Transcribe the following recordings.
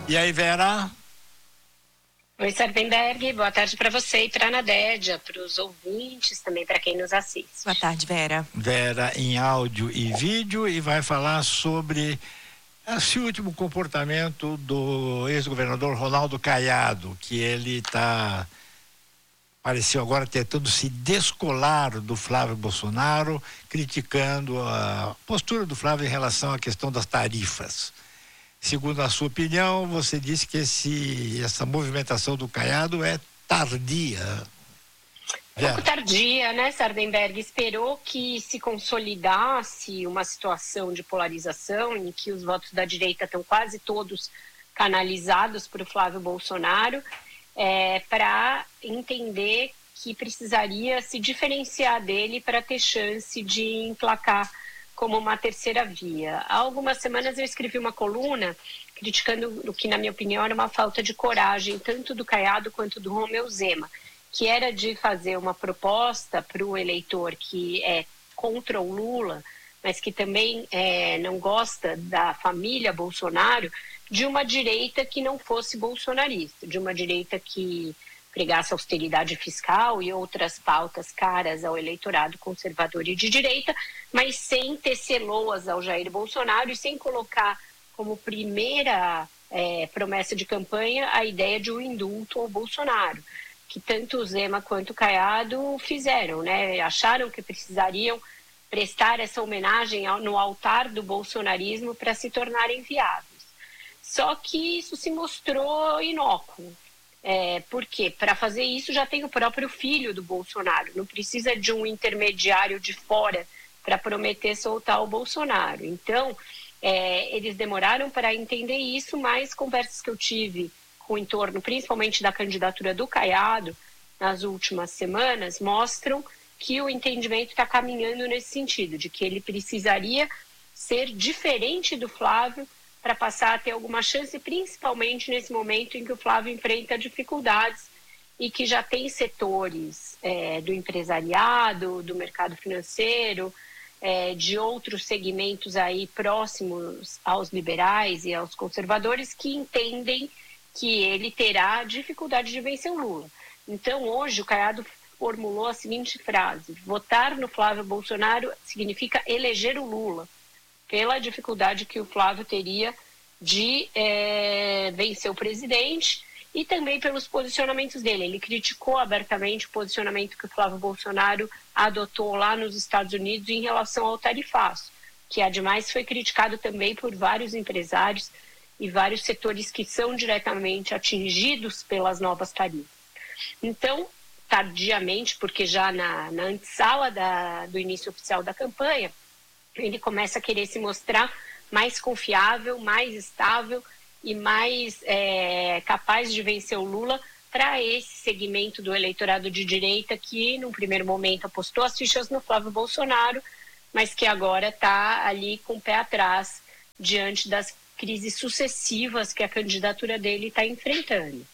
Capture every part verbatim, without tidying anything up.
E aí, Vera? Oi, Sardenberg, boa tarde para você e para a Nadédia, para os ouvintes, também para quem nos assiste. Boa tarde, Vera. Vera em áudio e vídeo e vai falar sobre esse último comportamento do ex-governador Ronaldo Caiado, que ele está, pareceu agora tentando se descolar do Flávio Bolsonaro, criticando a postura do Flávio em relação à questão das tarifas. Segundo a sua opinião, você disse que esse, essa movimentação do Caiado é tardia. Um pouco tardia, né, Sardenberg? Esperou que se consolidasse uma situação de polarização em que os votos da direita estão quase todos canalizados para o Flávio Bolsonaro, é, para entender que precisaria se diferenciar dele para ter chance de emplacar como uma terceira via. Há algumas semanas eu escrevi uma coluna criticando o que, na minha opinião, era uma falta de coragem, tanto do Caiado quanto do Romeu Zema, que era de fazer uma proposta para o eleitor que é contra o Lula, mas que também é, não gosta da família Bolsonaro, de uma direita que não fosse bolsonarista, de uma direita que pregasse austeridade fiscal e outras pautas caras ao eleitorado conservador e de direita, mas sem tecer loas ao Jair Bolsonaro e sem colocar como primeira é, promessa de campanha a ideia de um indulto ao Bolsonaro, que tanto o Zema quanto o Caiado fizeram, né? Acharam que precisariam prestar essa homenagem ao, no altar do bolsonarismo para se tornarem viáveis. Só que isso se mostrou inócuo. É, porque para fazer isso já tem o próprio filho do Bolsonaro, não precisa de um intermediário de fora para prometer soltar o Bolsonaro. Então, é, eles demoraram para entender isso, mas conversas que eu tive com o entorno, principalmente da candidatura do Caiado, nas últimas semanas, mostram que o entendimento está caminhando nesse sentido, de que ele precisaria ser diferente do Flávio para passar a ter alguma chance, principalmente nesse momento em que o Flávio enfrenta dificuldades e que já tem setores é, do empresariado, do mercado financeiro, é, de outros segmentos aí próximos aos liberais e aos conservadores que entendem que ele terá dificuldade de vencer o Lula. Então, hoje, o Caiado formulou a seguinte frase: votar no Flávio Bolsonaro significa eleger o Lula, pela dificuldade que o Flávio teria de é, vencer o presidente e também pelos posicionamentos dele. Ele criticou abertamente o posicionamento que o Flávio Bolsonaro adotou lá nos Estados Unidos em relação ao tarifaço, que, ademais, foi criticado também por vários empresários e vários setores que são diretamente atingidos pelas novas tarifas. Então, tardiamente, porque já na, na antessala da, do início oficial da campanha, ele começa a querer se mostrar mais confiável, mais estável e mais é, capaz de vencer o Lula para esse segmento do eleitorado de direita que, num primeiro momento, apostou as fichas no Flávio Bolsonaro, mas que agora está ali com o pé atrás diante das crises sucessivas que a candidatura dele está enfrentando.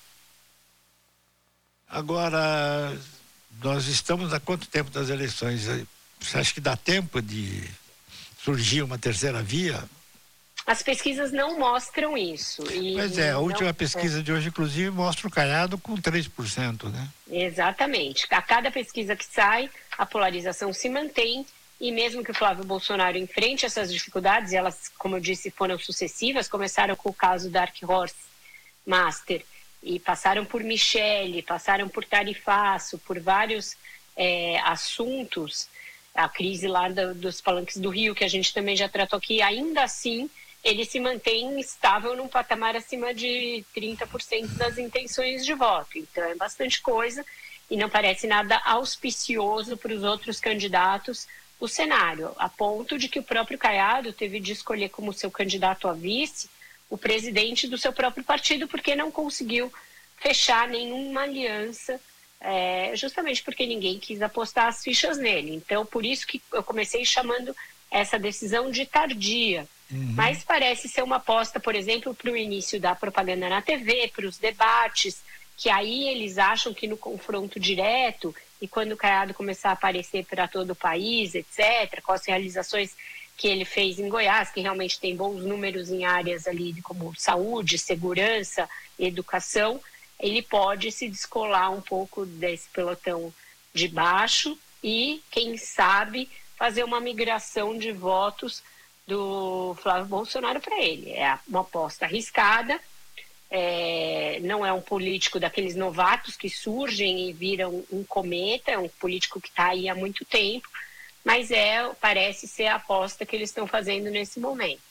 Agora, nós estamos há quanto tempo das eleições? Você acha que dá tempo de surgir uma terceira via? As pesquisas não mostram isso. E pois é, a não, última pesquisa é. de hoje, inclusive, mostra o Caiado com três por cento, né? Exatamente. A cada pesquisa que sai, a polarização se mantém, e mesmo que o Flávio Bolsonaro enfrente essas dificuldades, e elas, como eu disse, foram sucessivas, começaram com o caso Dark Horse Master, e passaram por Michele, passaram por tarifaço, por vários é, assuntos, a crise lá do, dos palanques do Rio, que a gente também já tratou aqui, ainda assim ele se mantém estável num patamar acima de trinta por cento das intenções de voto. Então é bastante coisa e não parece nada auspicioso para os outros candidatos o cenário, a ponto de que o próprio Caiado teve de escolher como seu candidato a vice o presidente do seu próprio partido, porque não conseguiu fechar nenhuma aliança, é, justamente porque ninguém quis apostar as fichas nele. Então, por isso que eu comecei chamando essa decisão de tardia. Uhum. Mas parece ser uma aposta, por exemplo, para o início da propaganda na T V, para os debates, que aí eles acham que no confronto direto, e quando o Caiado começar a aparecer para todo o país, etcétera, com as realizações que ele fez em Goiás, que realmente tem bons números em áreas ali como saúde, segurança, educação, ele pode se descolar um pouco desse pelotão de baixo e, quem sabe, fazer uma migração de votos do Flávio Bolsonaro para ele. É uma aposta arriscada, é, não é um político daqueles novatos que surgem e viram um cometa, é um político que está aí há muito tempo, mas é, parece ser a aposta que eles estão fazendo nesse momento.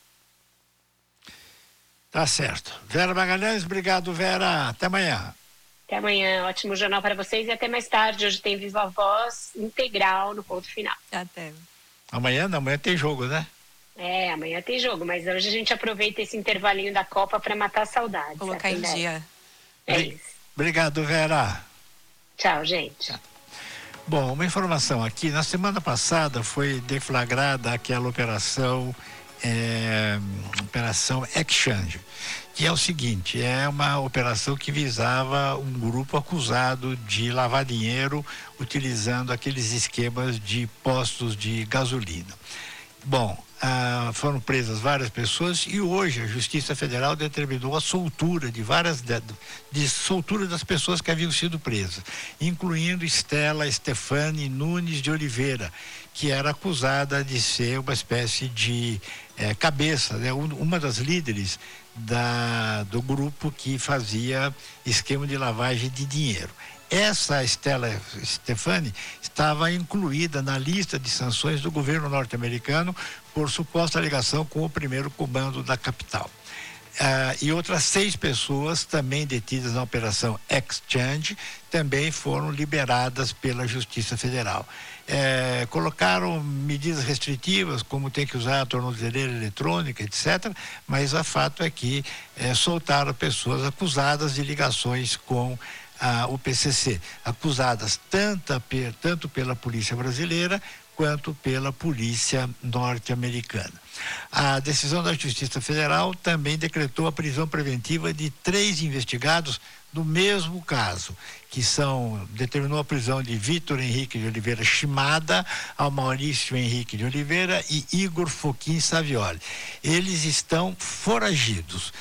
Tá certo. Vera Magalhães, obrigado, Vera. Até amanhã. Até amanhã, ótimo jornal para vocês e até mais tarde. Hoje tem Viva Voz integral no ponto final. Até. Amanhã, não, amanhã tem jogo, né? É, amanhã tem jogo, mas hoje a gente aproveita esse intervalinho da Copa para matar a saudade. Colocar em dia. É isso. Obrigado, Vera. Tchau, gente. Tchau. Bom, uma informação aqui, na semana passada foi deflagrada aquela operação, é, operação Exchange, que é o seguinte, é uma operação que visava um grupo acusado de lavar dinheiro utilizando aqueles esquemas de postos de gasolina. Bom, ah, foram presas várias pessoas e hoje a Justiça Federal determinou a soltura de várias de, de soltura das pessoas que haviam sido presas, incluindo Estela Stefani Nunes de Oliveira, que era acusada de ser uma espécie de eh, cabeça, né, uma das líderes da, do grupo que fazia esquema de lavagem de dinheiro. Essa Estela Stefani estava incluída na lista de sanções do governo norte-americano por suposta ligação com o primeiro comando da capital. Ah, e outras seis pessoas também detidas na operação Exchange também foram liberadas pela Justiça Federal. É, colocaram medidas restritivas, como tem que usar a tornozeleira eletrônica, etcétera, mas o fato é que é, soltaram pessoas acusadas de ligações com a, o P C C, acusadas tanto, tanto pela polícia brasileira quanto pela polícia norte-americana. A decisão da Justiça Federal também decretou a prisão preventiva de três investigados no mesmo caso, que são, determinou a prisão de Vitor Henrique de Oliveira Shimada, ao Maurício Henrique de Oliveira e Igor Foquim Savioli. Eles estão foragidos.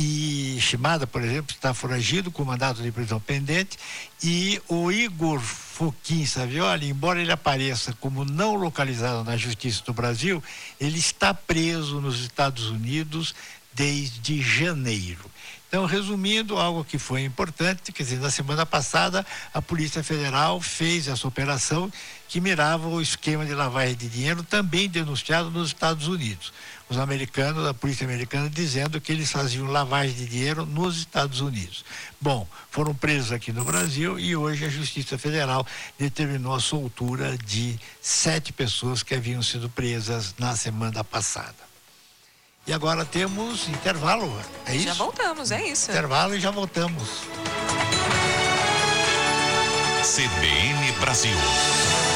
E Shimada, por exemplo, está foragido com mandado de prisão pendente, e o Igor Foquim Savioli, embora ele apareça como não localizado na Justiça do Brasil, ele está preso nos Estados Unidos desde janeiro. Então, resumindo, algo que foi importante, quer dizer, na semana passada a Polícia Federal fez essa operação que mirava o esquema de lavagem de dinheiro também denunciado nos Estados Unidos. Os americanos, a polícia americana, dizendo que eles faziam lavagem de dinheiro nos Estados Unidos. Bom, foram presos aqui no Brasil e hoje a Justiça Federal determinou a soltura de sete pessoas que haviam sido presas na semana passada. E agora temos intervalo, é isso? Já voltamos, é isso. Intervalo e já voltamos. C B N Brasil.